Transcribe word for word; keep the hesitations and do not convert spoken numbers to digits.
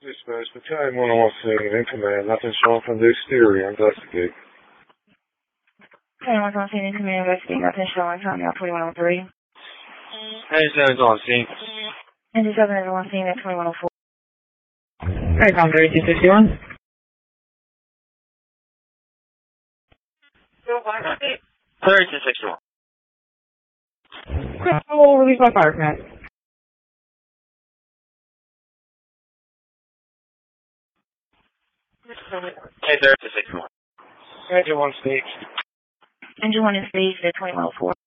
Dispatch, battalion one oh one seven in command. Nothing showing from the exterior. Investigate. Battalion one oh one seven in command. Investigate. Nothing showing. County out twenty-one oh three. ninety-seven is on scene. ninety-seven is on scene at twenty-one oh four. Alright, com thirty-two sixty-one. thirty-two sixty-one. We'll release by fire command. Hey, thirty-two sixty-one. Engine one staged. Engine one is staged at twenty-one oh four.